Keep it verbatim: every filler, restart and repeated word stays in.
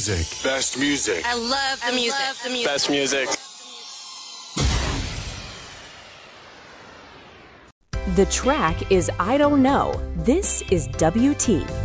Music. Best music. I love the I music. love the music. Best music. The track is I Don't Know. This is W T.